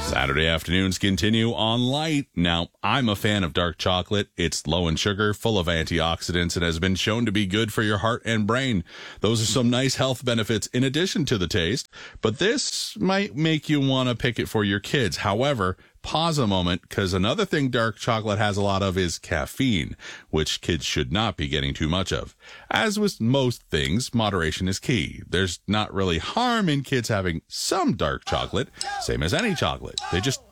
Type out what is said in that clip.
Saturday afternoons continue on Light. Now, I'm a fan of dark chocolate. It's low in sugar, full of antioxidants, and has been shown to be good for your heart and brain. Those are some nice health benefits in addition to the taste, but this might make you want to pick it for your kids. However, pause a moment, because another thing dark chocolate has a lot of is caffeine, which kids should not be getting too much of. As with most things, moderation is key. There's not really harm in kids having some dark chocolate, same as any chocolate. They just